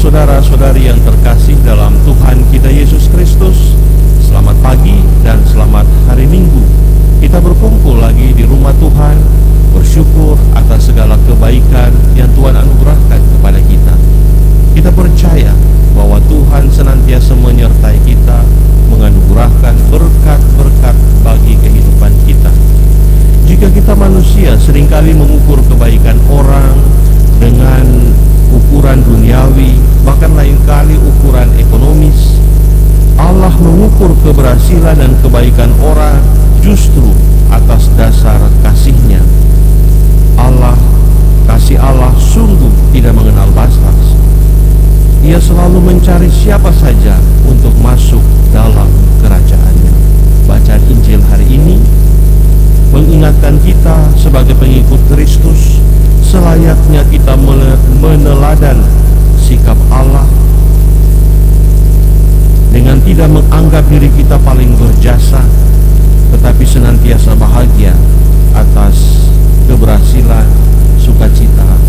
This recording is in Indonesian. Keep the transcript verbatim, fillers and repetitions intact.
saudara-saudari yang terkasih dalam Tuhan kita Yesus Kristus, selamat pagi dan selamat hari Minggu. Kita berkumpul lagi di rumah Tuhan, bersyukur atas segala kebaikan yang Tuhan anugerahkan kepada kita. Kita percaya bahwa Tuhan senantiasa menyertai kita, menganugerahkan berkat-berkat bagi kehidupan kita. Jika kita manusia seringkali mengukur kebaikan orang dengan ukuran duniawi, bahkan lain kali ukuran ekonomis, Allah mengukur keberhasilan dan kebaikan orang justru atas dasar kasih-Nya. Allah, kasih Allah sungguh tidak mengenal batas. Ia selalu mencari siapa saja untuk masuk dalam kerajaan-Nya. Bacaan Injil hari ini mengingatkan kita sebagai pengikut Kristus, selayaknya kita meneladan sikap Allah dengan tidak menganggap diri kita paling berjasa, tetapi senantiasa bahagia atas keberhasilan, sukacita